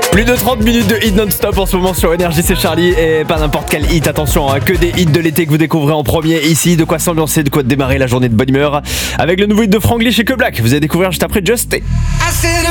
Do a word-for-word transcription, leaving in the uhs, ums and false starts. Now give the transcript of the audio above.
Plus de trente minutes de hit non-stop en ce moment sur Énergie, c'est Charlie et pas n'importe quel hit, attention, hein, que des hits de l'été que vous découvrez en premier ici, de quoi s'ambiancer, de quoi démarrer la journée de bonne humeur avec le nouveau hit de Franglish et Que Black, vous allez découvrir juste après Just Stay.